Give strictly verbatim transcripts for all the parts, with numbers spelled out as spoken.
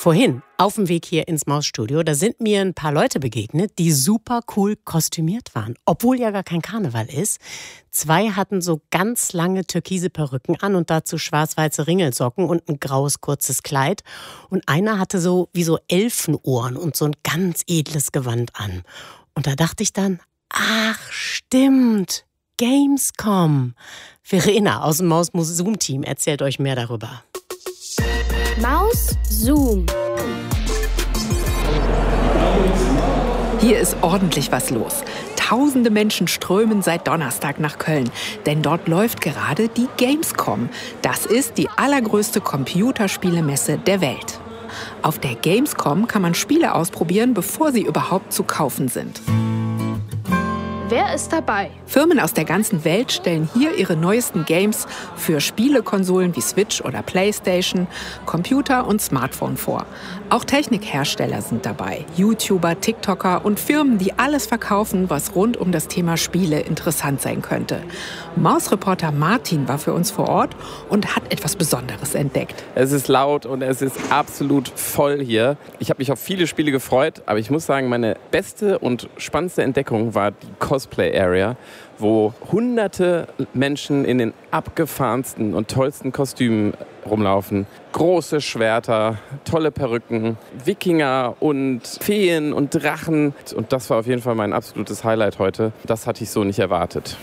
Vorhin, auf dem Weg hier ins Mausstudio, da sind mir ein paar Leute begegnet, die super cool kostümiert waren. Obwohl ja gar kein Karneval ist. Zwei hatten so ganz lange türkise Perücken an und dazu schwarz-weiße Ringelsocken und ein graues kurzes Kleid. Und einer hatte so wie so Elfenohren und so ein ganz edles Gewand an. Und da dachte ich dann, ach stimmt, Gamescom. Verena aus dem Maus-Zoom-Team erzählt euch mehr darüber. Maus Zoom. Hier ist ordentlich was los. Tausende Menschen strömen seit Donnerstag nach Köln, denn dort läuft gerade die Gamescom. Das ist die allergrößte Computerspielemesse der Welt. Auf der Gamescom kann man Spiele ausprobieren, bevor sie überhaupt zu kaufen sind. Wer ist dabei? Firmen aus der ganzen Welt stellen hier ihre neuesten Games für Spielekonsolen wie Switch oder Playstation, Computer und Smartphone vor. Auch Technikhersteller sind dabei, YouTuber, TikToker und Firmen, die alles verkaufen, was rund um das Thema Spiele interessant sein könnte. Mausreporter Martin war für uns vor Ort und hat etwas Besonderes entdeckt. Es ist laut und es ist absolut voll hier. Ich habe mich auf viele Spiele gefreut, aber ich muss sagen, meine beste und spannendste Entdeckung war die Cosplay Area, wo hunderte Menschen in den abgefahrensten und tollsten Kostümen rumlaufen. Große Schwerter, tolle Perücken, Wikinger und Feen und Drachen. Und das war auf jeden Fall mein absolutes Highlight heute. Das hatte ich so nicht erwartet.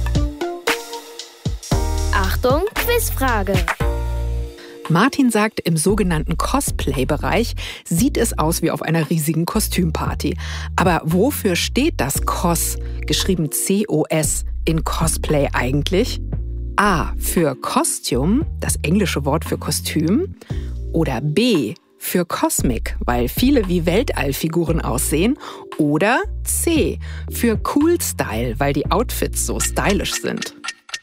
Achtung, Quizfrage. Martin sagt, im sogenannten Cosplay-Bereich sieht es aus wie auf einer riesigen Kostümparty. Aber wofür steht das Cos, geschrieben C O S, in Cosplay eigentlich? A für Costume, das englische Wort für Kostüm. Oder B für Cosmic, weil viele wie Weltallfiguren aussehen. Oder C für Cool Style, weil die Outfits so stylisch sind.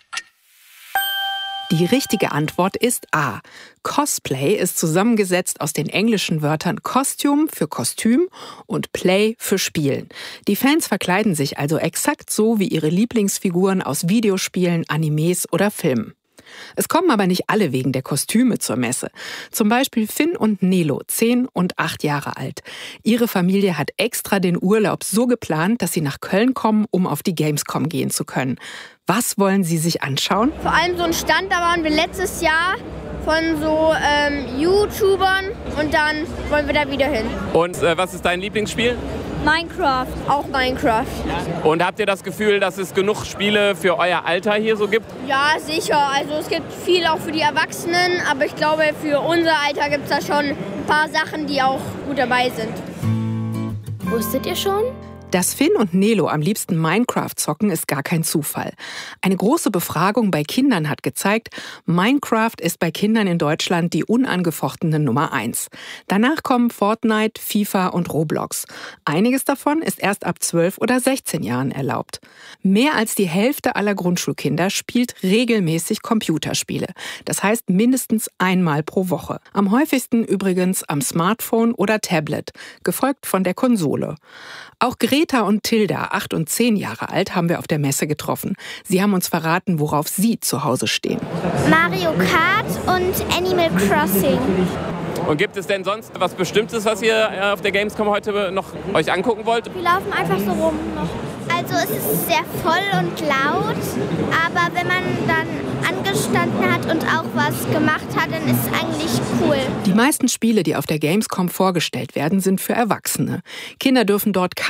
Die richtige Antwort ist A. Cosplay ist zusammengesetzt aus den englischen Wörtern Costume für Kostüm und Play für Spielen. Die Fans verkleiden sich also exakt so wie ihre Lieblingsfiguren aus Videospielen, Animes oder Filmen. Es kommen aber nicht alle wegen der Kostüme zur Messe. Zum Beispiel Finn und Nelo, zehn und acht Jahre alt. Ihre Familie hat extra den Urlaub so geplant, dass sie nach Köln kommen, um auf die Gamescom gehen zu können. Was wollen Sie sich anschauen? Vor allem so ein Stand, da waren wir letztes Jahr von so ähm, YouTubern und dann wollen wir da wieder hin. Und äh, was ist dein Lieblingsspiel? Minecraft, auch Minecraft. Und habt ihr das Gefühl, dass es genug Spiele für euer Alter hier so gibt? Ja, sicher. Also es gibt viel auch für die Erwachsenen, aber ich glaube, für unser Alter gibt es da schon ein paar Sachen, die auch gut dabei sind. Wusstet ihr schon? Dass Finn und Nelo am liebsten Minecraft zocken, ist gar kein Zufall. Eine große Befragung bei Kindern hat gezeigt, Minecraft ist bei Kindern in Deutschland die unangefochtene Nummer eins. Danach kommen Fortnite, FIFA und Roblox. Einiges davon ist erst ab zwölf oder sechzehn Jahren erlaubt. Mehr als die Hälfte aller Grundschulkinder spielt regelmäßig Computerspiele. Das heißt mindestens einmal pro Woche. Am häufigsten übrigens am Smartphone oder Tablet, gefolgt von der Konsole. Auch Greta und Tilda, acht und zehn Jahre alt, haben wir auf der Messe getroffen. Sie haben uns verraten, worauf sie zu Hause stehen. Mario Kart und Animal Crossing. Und gibt es denn sonst was Bestimmtes, was ihr auf der Gamescom heute noch euch angucken wollt? Wir laufen einfach so rum noch. Also es ist sehr voll und laut, aber wenn man dann angestanden hat und auch was gemacht hat, dann ist es eigentlich cool. Die meisten Spiele, die auf der Gamescom vorgestellt werden, sind für Erwachsene. Kinder dürfen dort